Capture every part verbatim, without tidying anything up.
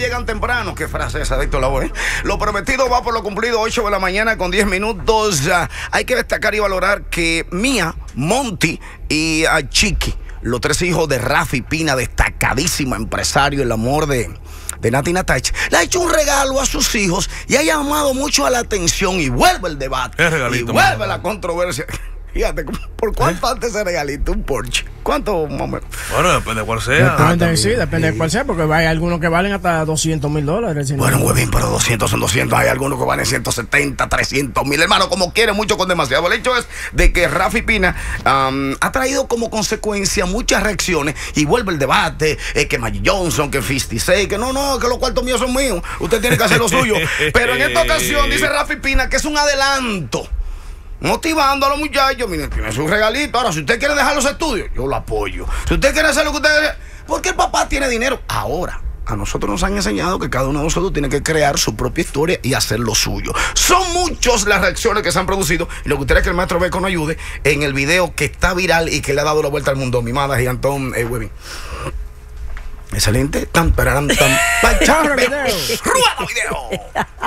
llegan temprano. Qué frase esa, Víctor Lavoe. Lo prometido va por lo cumplido, ocho de la mañana con diez minutos. Uh, hay que destacar y valorar que Mía, Monty y uh, Chiqui, los tres hijos de Rafi Pina, destacadísimo empresario, el amor de, de Nati Natach, le ha hecho un regalo a sus hijos y ha llamado mucho a la atención y vuelve el debate. Y vuelve man. la controversia. Fíjate, ¿por cuánto ¿Eh? antes se regalito un Porsche? ¿Cuánto, mamá? Bueno, depende de cuál sea. Depende, ah, sí, depende sí. de cuál sea, porque hay algunos que valen hasta doscientos mil dólares. Bueno, huevín, pero doscientos son doscientos. Hay algunos que valen ciento setenta, trescientos mil. Hermano, como quiere, mucho con demasiado. El hecho es de que Rafi Pina um, ha traído como consecuencia muchas reacciones y vuelve el debate, eh, que Magic Johnson, que cincuenta y seis, que no, no, que los cuartos míos son míos. Usted tiene que hacer lo suyo. Pero en esta ocasión dice Rafi Pina que es un adelanto, motivando a los muchachos. Miren, tiene su regalito. Ahora, si usted quiere dejar los estudios, yo lo apoyo. Si usted quiere hacer lo que usted... Porque el papá tiene dinero. Ahora, a nosotros nos han enseñado que cada uno de nosotros tiene que crear su propia historia y hacer lo suyo. Son muchas las reacciones que se han producido. Y lo que usted es que el maestro Beco nos ayude en el video que está viral y que le ha dado la vuelta al mundo. Mi madre, Gigantón, eh, Webin. Excelente. Tan, pararam, tan. ¡Rueda video!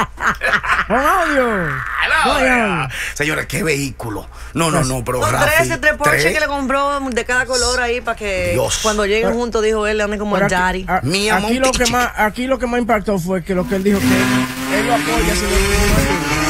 audio! Señores, qué vehículo. No, no, no, pero Son Rafi, tres, tres Porsche que le compró de cada color ahí para que Dios. cuando lleguen juntos, dijo él, anden como el daddy. Aquí, aquí, lo que más, aquí lo que más impactó fue que lo que él dijo que él, él lo apoya. Si lo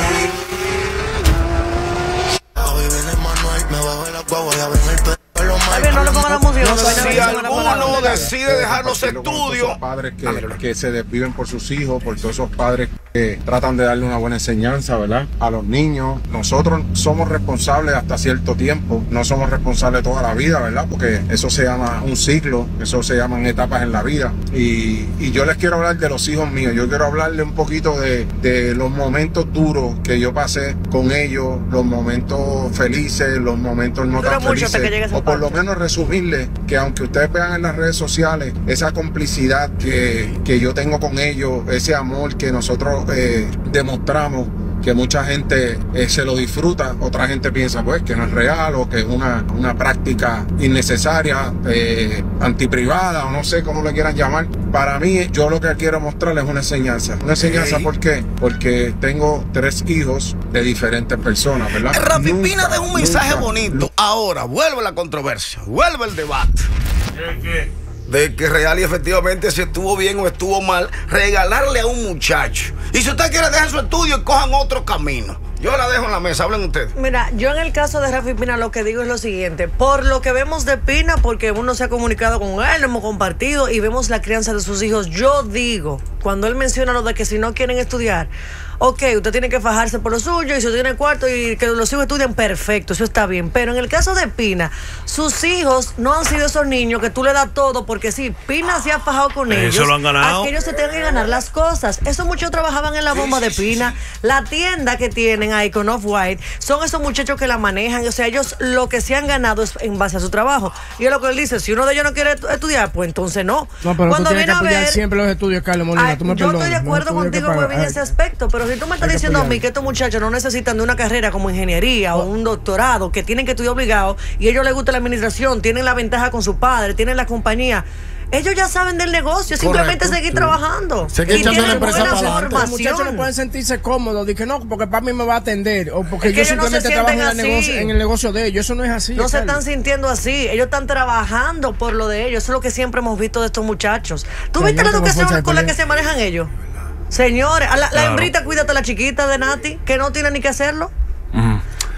no le pongan la música. No, si alguno decide dejar los estudios, esos padres que, que se desviven por sus hijos, por todos esos padres que tratan de darle una buena enseñanza, ¿verdad?, a los niños. Nosotros somos responsables hasta cierto tiempo, no somos responsables toda la vida, ¿verdad?, porque eso se llama un ciclo, eso se llaman etapas en la vida. Y, y yo les quiero hablar de los hijos míos, yo quiero hablarle un poquito de, de los momentos duros que yo pasé con ellos, los momentos felices, los momentos no tan felices, o por lo menos resumirles que aunque ustedes vean en las redes sociales esa complicidad que, que yo tengo con ellos, ese amor que nosotros eh, demostramos, que mucha gente eh, se lo disfruta, otra gente piensa pues que no es real o que es una, una práctica innecesaria, eh, antiprivada o no sé cómo le quieran llamar. Para mí, yo lo que quiero mostrarles es una enseñanza. Una enseñanza, ¿por qué? Porque tengo tres hijos de diferentes personas, ¿verdad? Rafi Pina deja un mensaje nunca, bonito. Nunca. Ahora, vuelve la controversia, vuelve el debate. ¿Qué, qué? De que real y efectivamente si estuvo bien o estuvo mal regalarle a un muchacho. Y si usted quiere dejar su estudio, cojan otro camino. Yo la dejo en la mesa, hablen ustedes. Mira, yo en el caso de Rafi Pina lo que digo es lo siguiente. Por lo que vemos de Pina, porque uno se ha comunicado con él, hemos compartido y vemos la crianza de sus hijos, yo digo, cuando él menciona lo de que si no quieren estudiar, ok, usted tiene que fajarse por lo suyo y si usted tiene cuarto y que los hijos estudien, perfecto, eso está bien. Pero en el caso de Pina, sus hijos no han sido esos niños que tú le das todo porque sí, Pina se ha fajado con ellos. Eso lo han ganado. Aquellos se tienen que ganar las cosas. Esos muchachos trabajaban en la bomba de Pina. La tienda que tienen ahí con Off-White son esos muchachos que la manejan. O sea, ellos lo que se han ganado es en base a su trabajo. Y es lo que él dice, si uno de ellos no quiere estudiar, pues entonces no. No, pero Cuando tú tienes que apoyar ver, siempre los estudios, Carlos Molina. Ay, tú me yo perdonas, estoy de acuerdo no contigo, Webin, en ese aspecto, pero si tú me estás diciendo a mí que estos muchachos no necesitan de una carrera como ingeniería o un doctorado, que tienen que estudiar obligado y a ellos les gusta la administración, tienen la ventaja con su padre, tienen la compañía, ellos ya saben del negocio, simplemente seguir sí. trabajando. Se y tienen la buena formación. Los muchachos no pueden sentirse cómodos, de que no, porque para mí me va a atender, o porque es que yo simplemente no trabajo en el, negocio, en el negocio de ellos. Eso no es así. No Carlos. se están sintiendo así, ellos están trabajando por lo de ellos. Eso es lo que siempre hemos visto de estos muchachos. ¿Tú sí, viste la educación con la que se manejan ellos? Señores, a la, claro. la hembrita, cuídate a la chiquita de Nati, que no tiene ni que hacerlo. Uh-huh.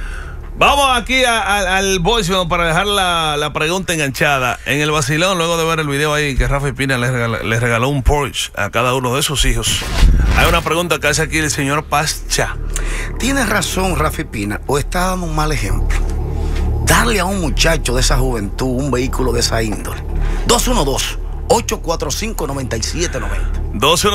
Vamos aquí a, a, al voicemail para dejar la, la pregunta enganchada. En el vacilón, luego de ver el video ahí que Rafi Pina les regaló, les regaló un Porsche a cada uno de sus hijos, hay una pregunta que hace aquí el señor Pascha. ¿Tiene razón Rafi Pina o está dando un mal ejemplo? Darle a un muchacho de esa juventud un vehículo de esa índole. dos uno dos, ocho cuatro cinco, nueve siete nueve cero. dos uno dos